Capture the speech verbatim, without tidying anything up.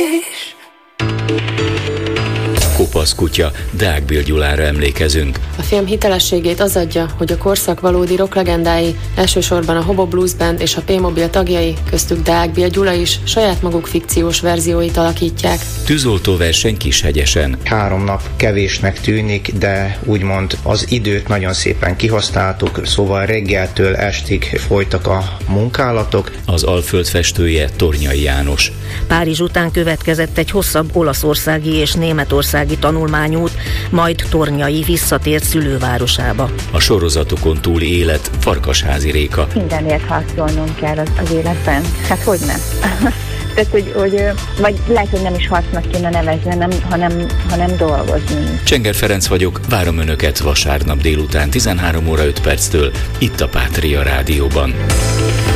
Kopasz kutya, Deák Bill Gyulára emlékezünk. A film hitelességét az adja, hogy a korszak valódi rock legendái, elsősorban a Hobo Blues Band és a P-Mobil tagjai, köztük Deák Bill Gyula is, saját maguk fikciós verzióit alakítják. Tűzoltóverseny Kishegyesen. Három nap kevésnek tűnik, de úgymond az időt nagyon szépen kihasználtuk, szóval reggeltől estig folytak a munkálatok. Az Alföld festője Tornyai János. Párizs után következett egy hosszabb olaszországi és németországi tanulmányút, majd Tornyai visszatért szülővárosába. A sorozatokon túl élet, Farkasházi Réka. Mindenért harcolnunk kell az, az életben. Hát hogy nem? Tehát, hogy, hogy, vagy lehet, hogy nem is harcnak kéne nevezni, nem, hanem, hanem dolgozni. Csenger Ferenc vagyok, várom Önöket vasárnap délután tizenhárom óra öt perctől itt a Pátria Rádióban.